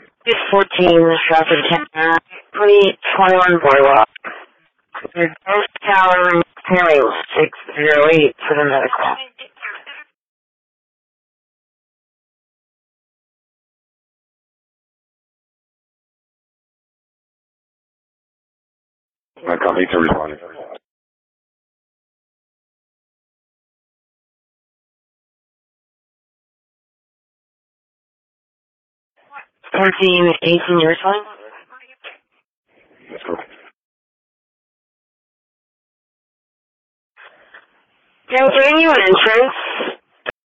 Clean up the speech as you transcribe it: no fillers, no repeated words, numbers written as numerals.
14, Stratford Town, 21 Boardwalk. Your ghost tower room pairing 608 for the medical. My company to respond. 14, 18 years old. Let's go. They're giving you an entrance.